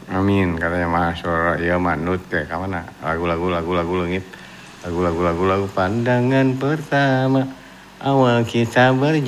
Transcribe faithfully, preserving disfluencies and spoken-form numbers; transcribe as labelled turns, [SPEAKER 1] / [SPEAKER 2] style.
[SPEAKER 1] Amin katanya Mahasiswa ya manut kayak kamana lagu-lagu lagu-lagu leungit lagu-lagu lagu-lagu pandangan pertama awal kita berjumpa